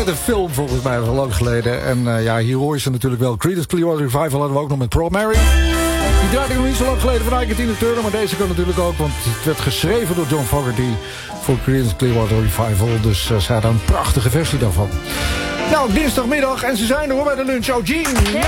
met een film volgens mij, al lang geleden. En hier hoor je ze natuurlijk wel. Creedence Clearwater Revival hadden we ook nog met Pearl Mary. Die draaide nog niet zo lang geleden van Ike Tina Turner. Maar deze kan natuurlijk ook, want het werd geschreven door John Fogerty voor Creedence Clearwater Revival. Dus ze hadden een prachtige versie daarvan. Nou, dinsdagmiddag en ze zijn er hoor bij de lunch. Gene!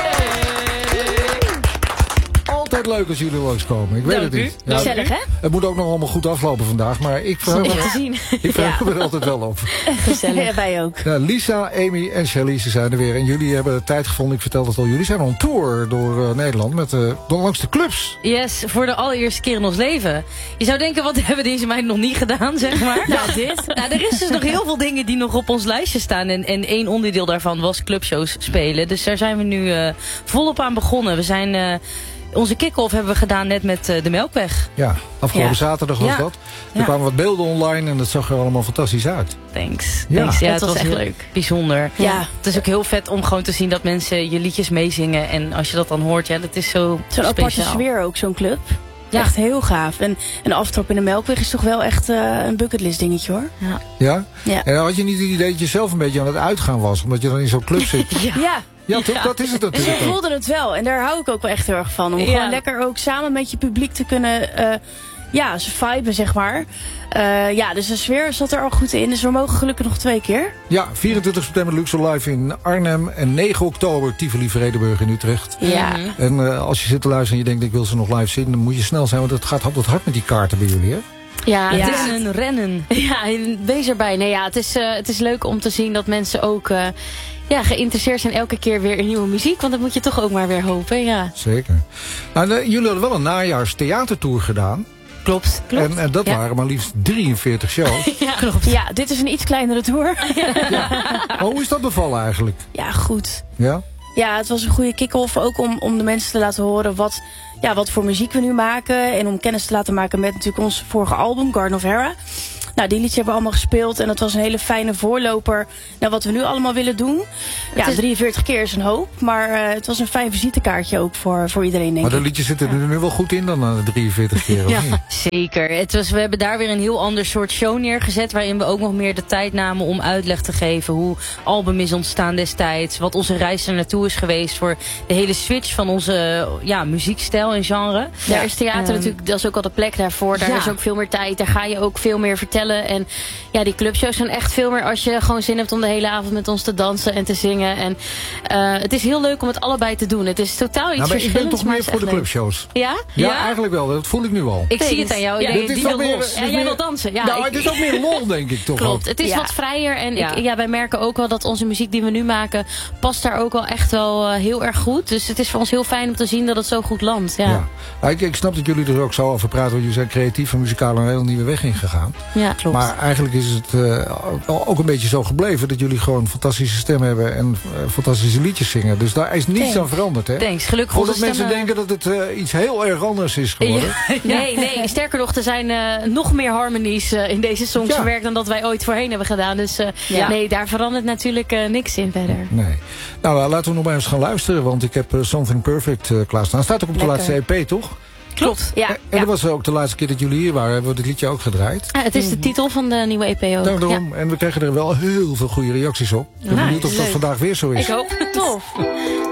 Altijd leuk als jullie langskomen. Ik weet het niet. Ja, gezellig, hè? Het moet ook nog allemaal goed aflopen vandaag. Maar ik verheug me er altijd wel op. Gezellig. Ja, wij ook. Ja, Lisa, Amy en Shelly, ze zijn er weer. En jullie hebben tijd gevonden. Ik vertelde het al. Jullie zijn on tour door Nederland. Langs de clubs. Yes, voor de allereerste keer in ons leven. Je zou denken, wat hebben deze meiden nog niet gedaan, zeg maar. Nou, dit. Nou, er is dus nog heel veel dingen die nog op ons lijstje staan. En één onderdeel daarvan was clubshows spelen. Dus daar zijn we nu volop aan begonnen. We zijn... Onze kick-off hebben we gedaan net met de Melkweg. Ja, afgelopen zaterdag was dat. Er kwamen wat beelden online en dat zag er allemaal fantastisch uit. Thanks. Ja, ja het was echt heel leuk. Bijzonder. Ja. Het is ook heel vet om gewoon te zien dat mensen je liedjes meezingen. En als je dat dan hoort, ja, dat is zo Zo'n aparte speciaal. sfeer ook, zo'n club. Ja. Echt heel gaaf. En de aftrap in de Melkweg is toch wel echt een bucketlist dingetje, hoor. Ja? Ja. En had je niet het idee dat je zelf een beetje aan het uitgaan was? Omdat je dan in zo'n club zit? Ja. Ja, toch? Dat is het Dus natuurlijk. we voelden het wel. En daar hou ik ook wel echt heel erg van. Om gewoon lekker ook samen met je publiek te kunnen... ze viben, zeg maar. Dus de sfeer zat er al goed in. Dus we mogen gelukkig nog 2 keer. Ja, 24 september Luxor Live in Arnhem. En 9 oktober Tivoli Vredenburg in Utrecht. Ja. En als je zit te luisteren en je denkt ik wil ze nog live zien, dan moet je snel zijn. Want het gaat altijd hard met die kaarten bij jullie, hè? Ja, Het is een rennen. Ja, wees erbij. Nee, ja, het is leuk om te zien dat mensen ook geïnteresseerd zijn elke keer weer in nieuwe muziek. Want dat moet je toch ook maar weer hopen, ja. Zeker. Nou, jullie hadden wel een najaars theatertour gedaan. Klopt. En dat waren maar liefst 43 shows. Klopt. Ja, dit is een iets kleinere tour. Maar hoe is dat bevallen eigenlijk? Ja, goed. Ja? Ja, het was een goede kick-off. Ook om de mensen te laten horen wat voor muziek we nu maken. En om kennis te laten maken met natuurlijk ons vorige album, Garden of Hera. Nou, die liedjes hebben we allemaal gespeeld. En dat was een hele fijne voorloper naar wat we nu allemaal willen doen. Ja, 43 keer is een hoop. Maar het was een fijn visitekaartje ook voor iedereen, denk ik. Maar de liedjes zitten er nu wel goed in dan 43 keer, of niet? Zeker. We hebben daar weer een heel ander soort show neergezet. Waarin we ook nog meer de tijd namen om uitleg te geven. Hoe album is ontstaan destijds. Wat onze reis er naartoe is geweest. Voor de hele switch van onze muziekstijl en genre. Daar is theater natuurlijk, dat is ook al de plek daarvoor. Daar is ook veel meer tijd. Daar ga je ook veel meer vertellen. En ja, die clubshows zijn echt veel meer als je gewoon zin hebt om de hele avond met ons te dansen en te zingen. En het is heel leuk om het allebei te doen. Het is totaal iets verschillends. Ik ben toch meer voor de clubshows. Ja? Ja, eigenlijk wel. Dat voel ik nu al. Ik zie het aan jou. Jij wil dansen. Ja, nou, het is ook meer lol, denk ik toch. Klopt. Ook. Het is wat vrijer. En wij merken ook wel dat onze muziek die we nu maken past daar ook wel echt wel heel erg goed. Dus het is voor ons heel fijn om te zien dat het zo goed landt. Ja. Nou, ik snap dat jullie er ook zo over praten. Want jullie zijn creatief en muzikaal een hele nieuwe weg ingegaan. Ja, klopt. Maar eigenlijk is het ook een beetje zo gebleven dat jullie gewoon een fantastische stem hebben en fantastische liedjes zingen. Dus daar is niets aan veranderd, hè? Thanks. Gelukkig voordat mensen denken dat het iets heel erg anders is geworden. Nee. Sterker nog, er zijn nog meer harmonies in deze songs verwerkt dan dat wij ooit voorheen hebben gedaan. Dus nee, daar verandert natuurlijk niks in verder. Nee. Nou, laten we nog maar eens gaan luisteren, want ik heb Something Perfect klaarstaan. Staat ook op de laatste EP, toch? Klopt. Ja. En dat was ook de laatste keer dat jullie hier waren. Hebben we dit liedje ook gedraaid. Het is de titel van de nieuwe EP ook. Nou, daarom. En we krijgen er wel heel veel goede reacties op. Ik ben benieuwd of dat vandaag weer zo is. Ik hoop. Tof.